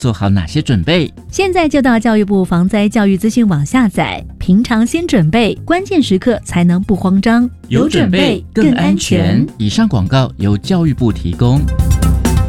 做好哪些准备？ 现在就到教育部防灾教育资讯网下载，平常先准备，关键时刻才能不慌张。 有准备更安全。以上广告由教育部提供。